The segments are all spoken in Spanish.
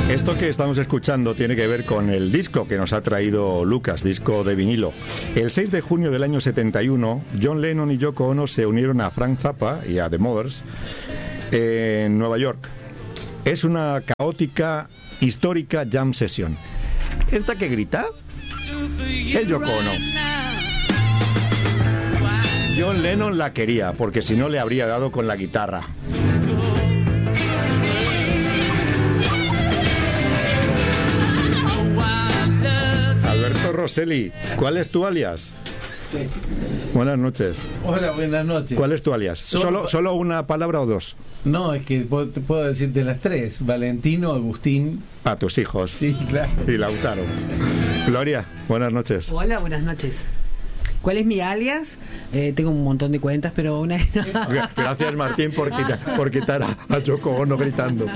Esto que estamos escuchando tiene que ver con el disco que nos ha traído Lucas, disco de vinilo. El 6 de junio del año 71, John Lennon y Yoko Ono se unieron a Frank Zappa y a The Mothers en Nueva York. Es una caótica, histórica jam session. ¿Esta que grita? Es Yoko Ono. John Lennon la quería, porque si no le habría dado con la guitarra. Alberto Rosselli, ¿cuál es tu alias? Sí. Buenas noches. Hola, buenas noches. ¿Cuál es tu alias? ¿Solo una palabra o dos? No, es que te puedo decirte las tres. Valentino, Agustín. A tus hijos. Sí, claro. Y Lautaro. Gloria, buenas noches. Hola, buenas noches. ¿Cuál es mi alias? Tengo un montón de cuentas, pero una... Gracias, Martín, por quitar a Yoko Ono gritando.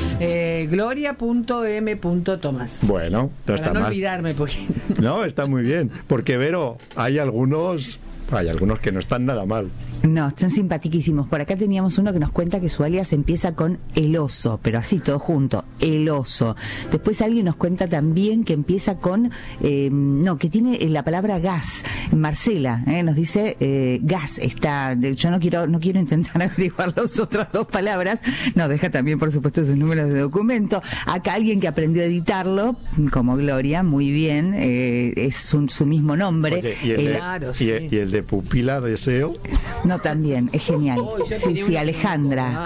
Gloria.m.Tomás. Bueno, no está Para no mal. olvidarme, porque... No, está muy bien. Porque, Vero, hay algunos que no están nada mal. No, están simpaticísimos. Por acá teníamos uno que nos cuenta que su alias empieza con el oso, pero así todo junto, el oso. Después alguien nos cuenta también que empieza con, que tiene la palabra gas. Marcela nos dice gas. Yo no quiero intentar averiguar las otras dos palabras. Nos deja también, por supuesto, sus números de documento. Acá alguien que aprendió a editarlo, como Gloria, muy bien, es su mismo nombre. Oye, ¿y el de pupila deseo? No, también, es genial. Sí, Alejandra.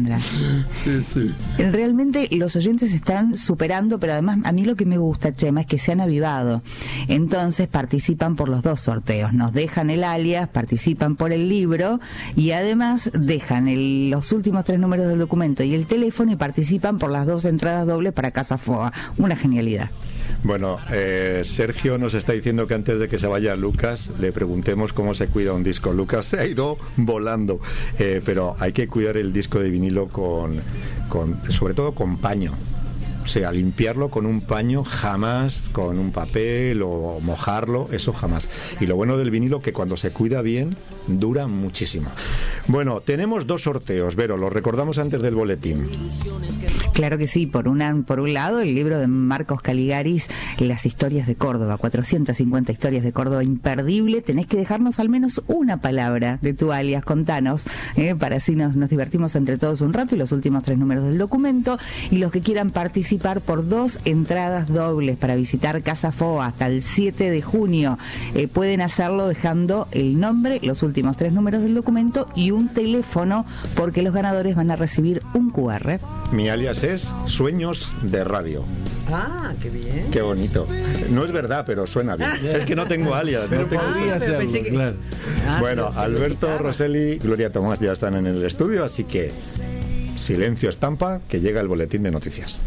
Sí. Realmente los oyentes están superando, pero además a mí lo que me gusta, Chema, es que se han avivado. Entonces participan por los dos sorteos. Nos dejan el alias, participan por el libro y además dejan los últimos 3 números del documento y el teléfono y participan por las 2 entradas dobles para Casa Foa. Una genialidad. Bueno, Sergio nos está diciendo que antes de que se vaya Lucas le preguntemos cómo se cuida un disco. Lucas se ha ido volando, pero hay que cuidar el disco de vinilo sobre todo con paño. O sea, limpiarlo con un paño jamás, con un papel o mojarlo, eso jamás. Y lo bueno del vinilo que cuando se cuida bien dura muchísimo. Bueno, tenemos 2 sorteos, Vero, los recordamos antes del boletín. Claro que sí, por un lado el libro de Marcos Caligaris, Las historias de Córdoba, 450 historias de Córdoba, imperdible. Tenés que dejarnos al menos una palabra de tu alias, contanos, para así nos divertimos entre todos un rato, y los últimos 3 números del documento. Y los que quieran participar por 2 entradas dobles para visitar Casa Foa hasta el 7 de junio, pueden hacerlo dejando el nombre, los últimos 3 números del documento y un teléfono, porque los ganadores van a recibir un QR. Mi alias es Sueños de Radio. Ah, qué bien. Qué bonito. No es verdad, pero suena bien. Es que no tengo alias. Pero no tengo... podría serlo, que... claro. Bueno, Alberto Rosselli, Gloria Tomás ya están en el estudio, así que silencio estampa, que llega el boletín de noticias.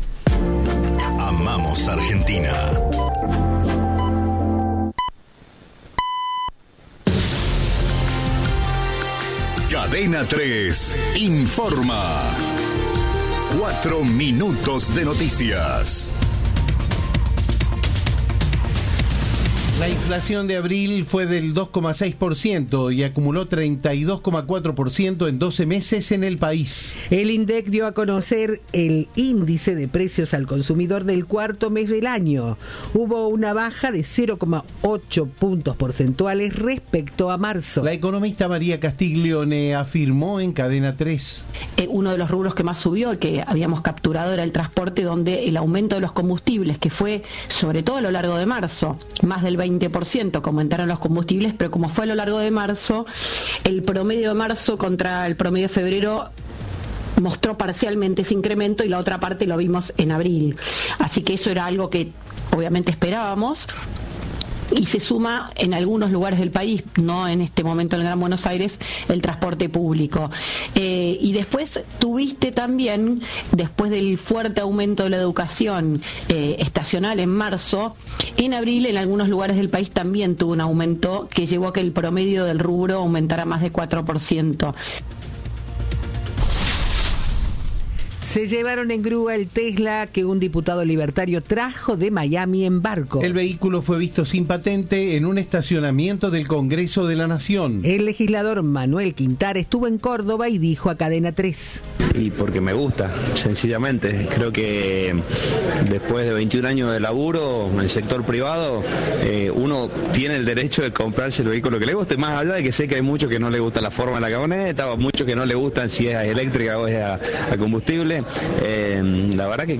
Amamos Argentina. Cadena 3 informa. 4 minutos de noticias. La inflación de abril fue del 2,6% y acumuló 32,4% en 12 meses en el país. El INDEC dio a conocer el índice de precios al consumidor del cuarto mes del año. Hubo una baja de 0,8 puntos porcentuales respecto a marzo. La economista María Castiglione afirmó en Cadena 3. Uno de los rubros que más subió y que habíamos capturado era el transporte, donde el aumento de los combustibles, que fue sobre todo a lo largo de marzo, más del 20% que aumentaron los combustibles, pero como fue a lo largo de marzo, el promedio de marzo contra el promedio de febrero mostró parcialmente ese incremento y la otra parte lo vimos en abril. Así que eso era algo que obviamente esperábamos. Y se suma en algunos lugares del país, no en este momento en el Gran Buenos Aires, el transporte público. Y después tuviste también, después del fuerte aumento de la educación estacional en marzo, en abril en algunos lugares del país también tuvo un aumento que llevó a que el promedio del rubro aumentara más de 4%. Se llevaron en grúa el Tesla que un diputado libertario trajo de Miami en barco. El vehículo fue visto sin patente en un estacionamiento del Congreso de la Nación. El legislador Manuel Quintar estuvo en Córdoba y dijo a Cadena 3. Y porque me gusta, sencillamente. Creo que después de 21 años de laburo en el sector privado, uno tiene el derecho de comprarse el vehículo que le guste, más allá de que sé que hay muchos que no le gusta la forma de la camioneta, o muchos que no le gustan si es eléctrica o es a combustible. La verdad que